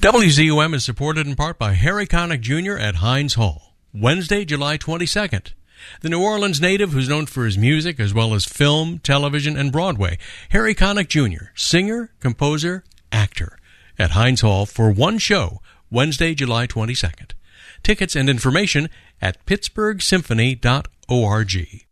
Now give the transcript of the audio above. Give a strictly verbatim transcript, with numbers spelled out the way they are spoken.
W Z U M is supported in part by Harry Connick Junior at Heinz Hall. Wednesday, July twenty-second. The New Orleans native, who's known for his music as well as film, television, and Broadway, Harry Connick Junior, singer, composer, actor, at Heinz Hall for one show, Wednesday, July twenty-second. Tickets and information at pittsburgh symphony dot org.